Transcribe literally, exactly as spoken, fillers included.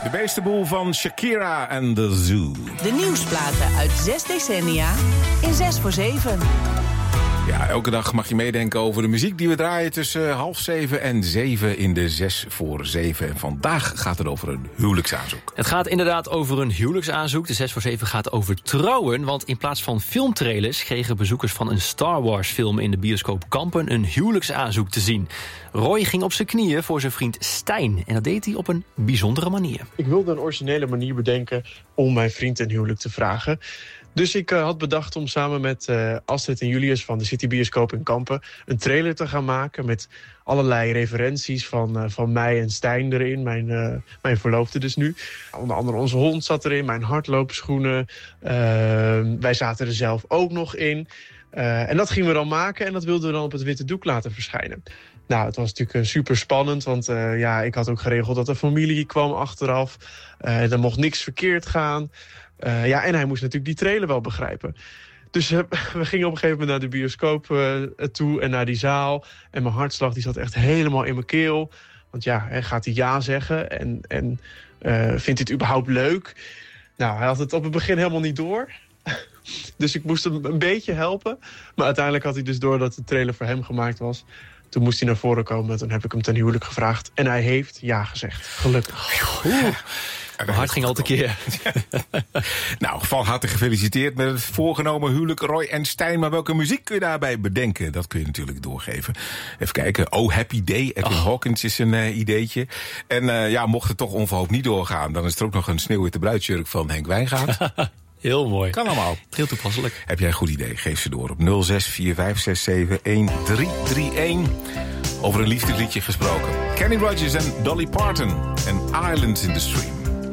De Beestenboel van Shakira en The Zoo. De nieuwsplaten uit zes decennia in zes voor zeven. Ja, elke dag mag je meedenken over de muziek die we draaien tussen half zeven en zeven in de zes voor zeven. En vandaag gaat het over een huwelijksaanzoek. Het gaat inderdaad over een huwelijksaanzoek. De zes voor zeven gaat over trouwen. Want in plaats van filmtrailers kregen bezoekers van een Star Wars film in de bioscoop Kampen een huwelijksaanzoek te zien. Roy ging op zijn knieën voor zijn vriend Stijn. En dat deed hij op een bijzondere manier. Ik wilde een originele manier bedenken om mijn vriend een huwelijk te vragen. Dus ik uh, had bedacht om samen met uh, Astrid en Julius van de City Bioscoop in Kampen een trailer te gaan maken met allerlei referenties van, uh, van mij en Stijn erin, mijn, uh, mijn verloofde dus nu. Onder andere onze hond zat erin, mijn hardloopschoenen. Uh, wij zaten er zelf ook nog in. Uh, en dat gingen we dan maken en dat wilden we dan op het witte doek laten verschijnen. Nou, het was natuurlijk uh, super spannend, want uh, ja, ik had ook geregeld dat de familie kwam achteraf. Uh, er mocht niks verkeerd gaan. Uh, ja, en hij moest natuurlijk die trailer wel begrijpen. Dus uh, we gingen op een gegeven moment naar de bioscoop uh, toe en naar die zaal. En mijn hartslag die zat echt helemaal in mijn keel. Want ja, hè, gaat hij ja zeggen en, en uh, vindt hij het überhaupt leuk? Nou, hij had het op het begin helemaal niet door. Dus ik moest hem een beetje helpen. Maar uiteindelijk had hij dus door dat de trailer voor hem gemaakt was. Toen moest hij naar voren komen. Toen heb ik hem ten huwelijk gevraagd. En hij heeft ja gezegd. Gelukkig. Oeh. Mijn hart ging al tekeer. Nou, van harte gefeliciteerd met het voorgenomen huwelijk Roy en Stijn. Maar welke muziek kun je daarbij bedenken? Dat kun je natuurlijk doorgeven. Even kijken. Oh, Happy Day. Edwin oh. Hawkins is een uh, ideetje. En uh, ja, mocht het toch onverhoopt niet doorgaan, dan is er ook nog een Sneeuwwitte bruidsjurk van Henk Wijngaard. Heel mooi. Kan allemaal. Heel toepasselijk. Heb jij een goed idee? Geef ze door op nul zes vier vijf zes zeven een drie drie een. Over een liefdesliedje gesproken. Kenny Rogers en Dolly Parton en Islands in the Stream.